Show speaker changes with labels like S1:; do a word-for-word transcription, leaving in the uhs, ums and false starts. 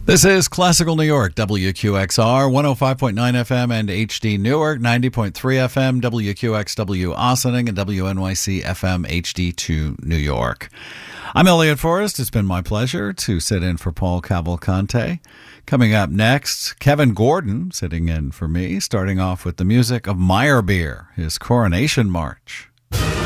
S1: This is Classical New York, W Q X R, one oh five point nine F M and H D Newark, ninety point three F M, W Q X W Ossining, and W N Y C F M H D two New York. I'm Elliot Forrest. It's been my pleasure to sit in for Paul Cavalcante. Coming up next, Kevin Gordon sitting in for me, starting off with the music of Meyerbeer, his Coronation March.